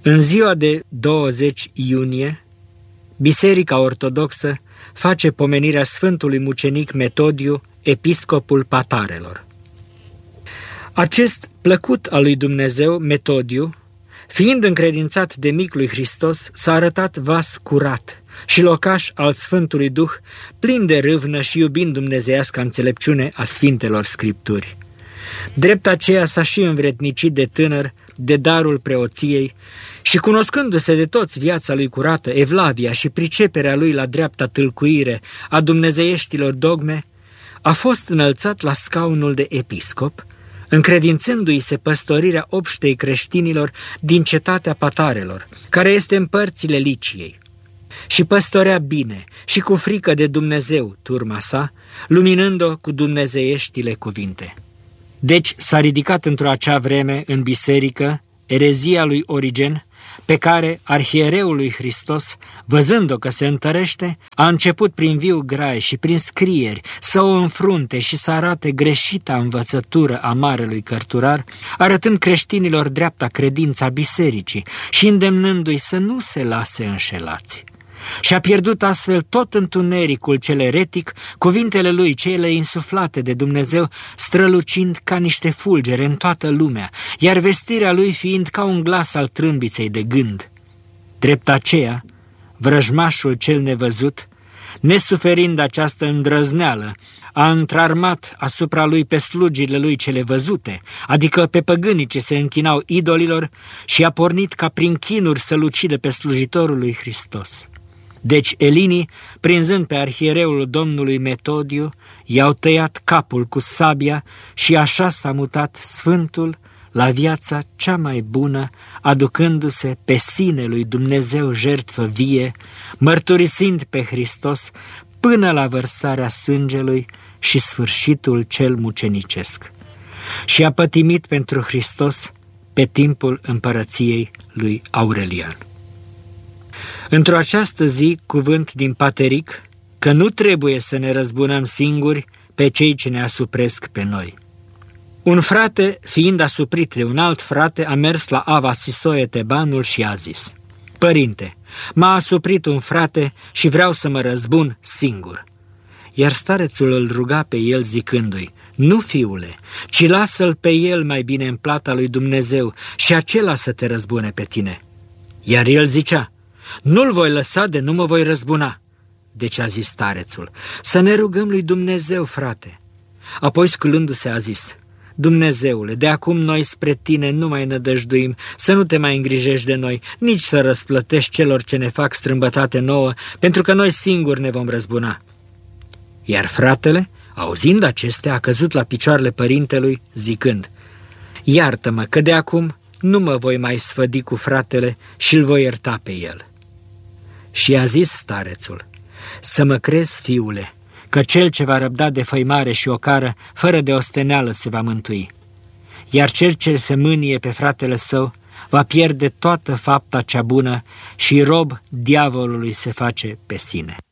În ziua de 20 iunie, Biserica Ortodoxă face pomenirea Sfântului Mucenic Metodiu, episcopul Patarelor. Acest plăcut al lui Dumnezeu, Metodiu, fiind încredințat de mic lui Hristos, s-a arătat vas curat și locaș al Sfântului Duh, plin de râvnă și iubind dumnezeiasca înțelepciune a Sfintelor Scripturi. Drept aceea s-a și învrednicit de tânăr de darul preoției și, cunoscându-se de toți viața lui curată, evlavia și priceperea lui la dreapta tâlcuire a dumnezeieștilor dogme, a fost înălțat la scaunul de episcop, încredințându-i se păstorirea obștei creștinilor din cetatea Patarelor, care este în părțile Liciei. Și păstorea bine și cu frică de Dumnezeu turma sa, luminând-o cu dumnezeieștile cuvinte. Deci s-a ridicat într-o acea vreme în biserică erezia lui Origen, pe care arhiereul lui Hristos, văzând-o că se întărește, a început prin viu grai și prin scrieri să o înfrunte și să arate greșita învățătură a marelui cărturar, arătând creștinilor dreapta credința bisericii și îndemnându-i să nu se lase înșelați. Și a pierdut astfel tot întunericul cel eretic, cuvintele lui cele insuflate de Dumnezeu strălucind ca niște fulgere în toată lumea, iar vestirea lui fiind ca un glas al trâmbiței de gând. Drept aceea, vrăjmașul cel nevăzut, nesuferind această îndrăzneală, a întrarmat asupra lui pe slugile lui cele văzute, adică pe păgânii ce se închinau idolilor, și a pornit ca prin chinuri să-l ucide pe slujitorul lui Hristos. Deci elinii, prinzând pe arhiereul Domnului Metodiu, i-au tăiat capul cu sabia și așa s-a mutat Sfântul la viața cea mai bună, aducându-se pe sine lui Dumnezeu jertfă vie, mărturisind pe Hristos până la vărsarea sângelui și sfârșitul cel mucenicesc. Și a pătimit pentru Hristos pe timpul împărăției lui Aurelian. Într-o această zi, cuvânt din Pateric, că nu trebuie să ne răzbunăm singuri pe cei ce ne asupresc pe noi. Un frate, fiind asuprit de un alt frate, a mers la Ava Sisoie Tebanul și a zis: Părinte, m-a asuprit un frate și vreau să mă răzbun singur. Iar starețul îl ruga pe el zicându-i: Nu, fiule, ci lasă-l pe el mai bine în plata lui Dumnezeu și acela să te răzbune pe tine. Iar el zicea: Nu-l voi lăsa de nu mă voi răzbuna. Deci a zis starețul: Să ne rugăm lui Dumnezeu, frate. Apoi, sculându-se, a zis: Dumnezeule, de acum noi spre tine nu mai nădăjduim, să nu te mai îngrijești de noi, nici să răsplătești celor ce ne fac strâmbătate nouă, pentru că noi singuri ne vom răzbuna. Iar fratele, auzind acestea, a căzut la picioarele părintelui, zicând: Iartă-mă că de acum nu mă voi mai sfădi cu fratele și îl voi ierta pe el. Și a zis starețul: Să mă crezi, fiule, că cel ce va răbda de făimare și ocară, fără de osteneală se va mântui. Iar cel ce se mânie pe fratele său va pierde toată fapta cea bună și rob diavolului se face pe sine.